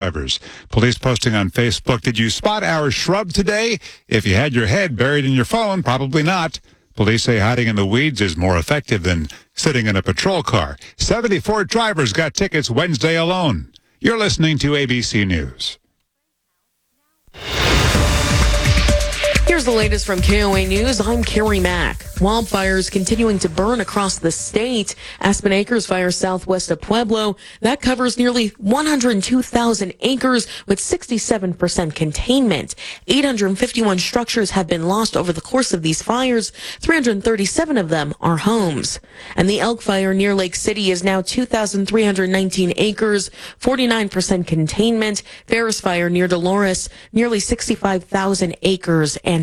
drivers. Police posting on Facebook, did you spot our shrub today? If you had your head buried in your phone, probably not. Police say hiding in the weeds is more effective than sitting in a patrol car. 74 drivers got tickets Wednesday alone. You're listening to ABC News. Here's the latest from KOA News. I'm Carrie Mack. Wildfires continuing to burn across the state. Aspen Acres fire southwest of Pueblo. That covers nearly 102,000 acres with 67% containment. 851 structures have been lost over the course of these fires. 337 of them are homes. And the Elk Fire near Lake City is now 2,319 acres, 49% containment. Ferris Fire near Dolores, nearly 65,000 acres and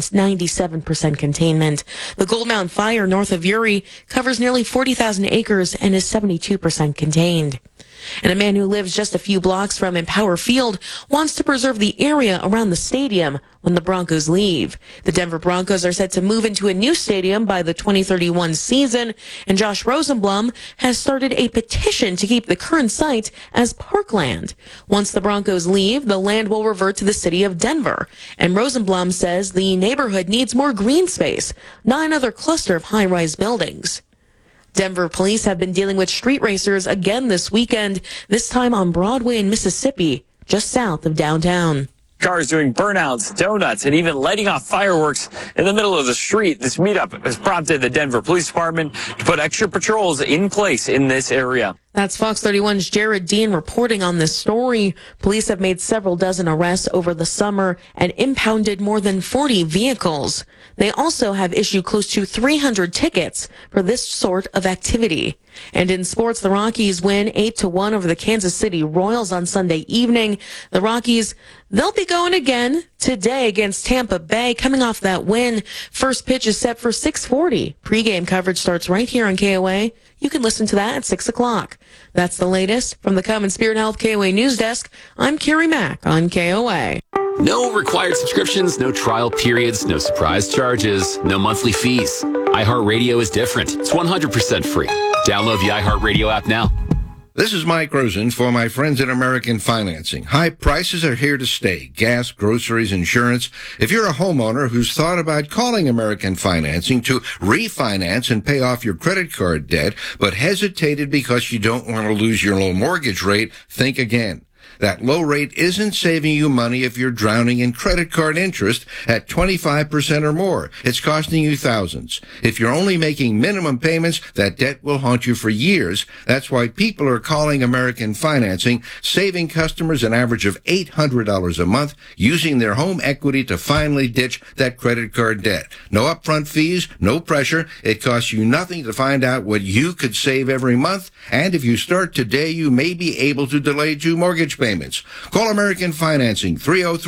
97% containment. The Gold Mountain Fire north of Uri covers nearly 40,000 acres and is 72% contained. And a man who lives just a few blocks from Empower Field wants to preserve the area around the stadium when the Broncos leave. The Denver Broncos are set to move into a new stadium by the 2031 season, and Josh Rosenblum has started a petition to keep the current site as parkland. Once the Broncos leave, the land will revert to the city of Denver, and Rosenblum says the neighborhood needs more green space, not another cluster of high-rise buildings. Denver police have been dealing with street racers again this weekend, this time on Broadway in Mississippi, just south of downtown. Cars doing burnouts, donuts, and even lighting off fireworks in the middle of the street. This meetup has prompted the Denver Police Department to put extra patrols in place in this area. That's Fox 31's Jared Dean reporting on this story. Police have made several dozen arrests over the summer and impounded more than 40 vehicles. They also have issued close to 300 tickets for this sort of activity. And in sports, the Rockies win 8-1 over the Kansas City Royals on Sunday evening. The Rockies, they'll be going again today against Tampa Bay, coming off that win. First pitch is set for 6:40. Pre-game coverage starts right here on KOA. You can listen to that at 6 o'clock. That's the latest from the Common Spirit Health KOA News Desk. I'm Carrie Mack on KOA. No required subscriptions, no trial periods, no surprise charges, no monthly fees. iHeartRadio is different. It's 100% free. Download the iHeartRadio app now. This is Mike Rosen for my friends at American Financing. High prices are here to stay. Gas, groceries, insurance. If you're a homeowner who's thought about calling American Financing to refinance and pay off your credit card debt, but hesitated because you don't want to lose your low mortgage rate, think again. That low rate isn't saving you money if you're drowning in credit card interest at 25% or more. It's costing you thousands. If you're only making minimum payments, that debt will haunt you for years. That's why people are calling American Financing, saving customers an average of $800 a month, using their home equity to finally ditch that credit card debt. No upfront fees, no pressure. It costs you nothing to find out what you could save every month. And if you start today, you may be able to delay 2 mortgage payments. Call American Financing,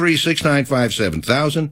303-695-7000,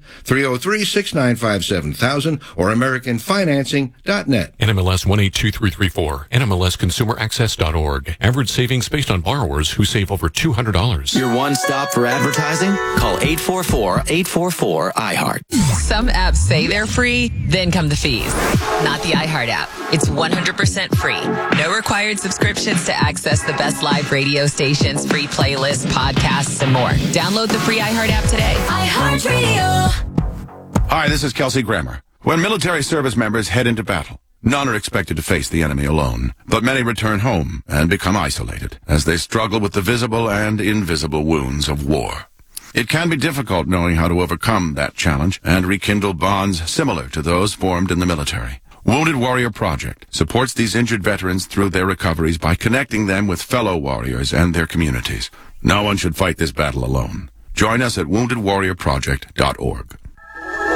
303-695-7000, or AmericanFinancing.net. NMLS 182334, NMLSConsumerAccess.org. Average savings based on borrowers who save over $200. Your one stop for advertising? Call 844-844-iHeart. Some apps say they're free, then come the fees. Not the iHeart app. It's 100% free. No required subscriptions to access the best live radio stations, free playlists, podcasts, and more. Download the free iHeart app today. iHeartRadio. Hi, this is Kelsey Grammer. When military service members head into battle, none are expected to face the enemy alone, but many return home and become isolated as they struggle with the visible and invisible wounds of war. It can be difficult knowing how to overcome that challenge and rekindle bonds similar to those formed in the military. Wounded Warrior Project supports these injured veterans through their recoveries by connecting them with fellow warriors and their communities. No one should fight this battle alone. Join us at woundedwarriorproject.org.